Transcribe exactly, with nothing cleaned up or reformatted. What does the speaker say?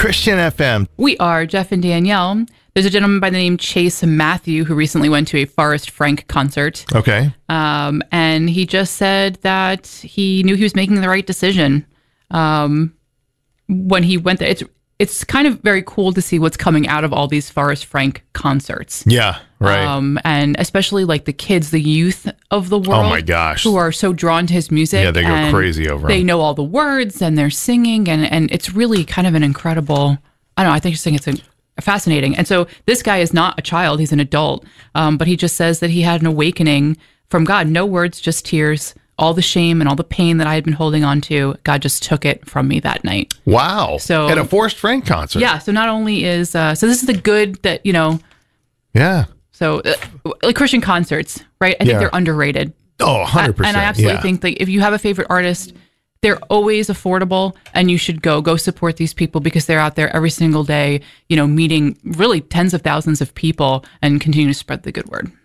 Christian F M. We are Jeff and Danielle. There's a gentleman by the name Chase Matthew who recently went to a Forrest Frank concert. Okay. Um, and he just said that he knew he was making the right decision um, when he went there. It's it's kind of very cool to see what's coming out of all these Forrest Frank concerts. Yeah, right. Um, and especially like the kids, the youth of the world. Oh my gosh. Who are so drawn to his music. Yeah, they go and crazy over They him. know all the words and they're singing and, and it's really kind of an incredible, I don't know, I think it's it's a, fascinating. And so this guy is not a child, he's an adult. Um, but he just says that he had an awakening from God. No words, just tears. All the shame and all the pain that I had been holding on to, God just took it from me that night. Wow. So at a Forrest Frank concert. Yeah. So not only is, uh, so this is the good that, you know. Yeah. So uh, like Christian concerts, right? I think Yeah. they're underrated. Oh, one hundred percent. And I absolutely yeah. think that if you have a favorite artist, they're always affordable and you should go, go support these people because they're out there every single day, you know, meeting really tens of thousands of people and continue to spread the good word.